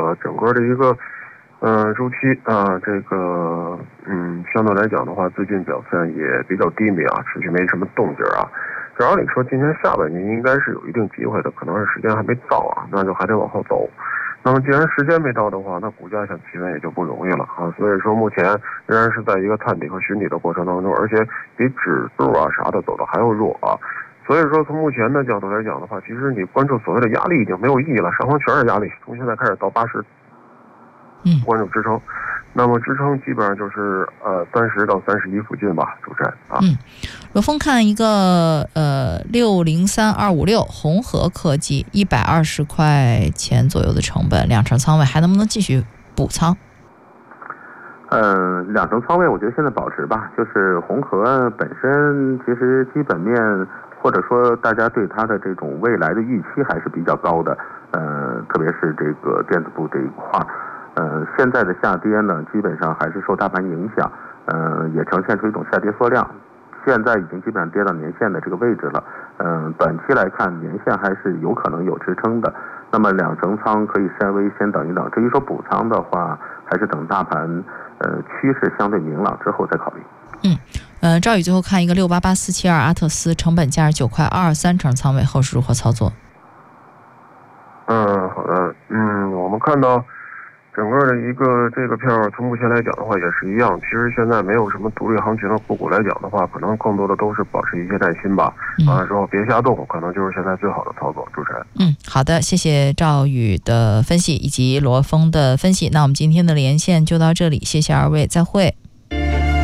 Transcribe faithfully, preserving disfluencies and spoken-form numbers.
话，整个的一个呃周期啊、呃，这个嗯相对来讲的话，最近表现也比较低迷啊，持续没什么动静啊。照按理说今年下半年应该是有一定机会的，可能是时间还没到啊，那就还得往后走。那么既然时间没到的话，那股价想企稳也就不容易了啊。所以说目前仍然是在一个探底和寻底的过程当中，而且比指数啊啥的走的还要弱啊。所以说从目前的角度来讲的话，其实你关注所谓的压力已经没有意义了，上方全是压力，从现在开始到八十， 嗯， 关注支撑。那么支撑基本上就是呃三十到三十一附近吧，主持人啊。 嗯，罗峰看一个呃六零三二五六红河科技一百二十块钱左右的成本，两成仓位，还能不能继续补仓？ 呃，两成仓位，我觉得现在保持吧。就是红河本身其实基本面或者说大家对它的这种未来的预期还是比较高的。呃，特别是这个电子部这一块。呃，现在的下跌呢，基本上还是受大盘影响，呃，也呈现出一种下跌缩量。现在已经基本上跌到年线的这个位置了，嗯、呃，短期来看，年线还是有可能有支撑的。那么两成仓可以稍微先等一等，至于说补仓的话，还是等大盘呃趋势相对明朗之后再考虑。 嗯，呃，赵宇最后看一个六八八四七二阿特斯，成本价是九块二，三成仓位，后市如何操作？ 嗯，好的，嗯，我们看到整个的一个这个票，从目前来讲的话也是一样。其实现在没有什么独立行情的个股来讲的话，可能更多的都是保持一些耐心吧。完了之后别瞎动，可能就是现在最好的操作。主持人， 嗯，好的，谢谢赵宇的分析以及罗峰的分析。那我们今天的连线就到这里，谢谢二位，再会。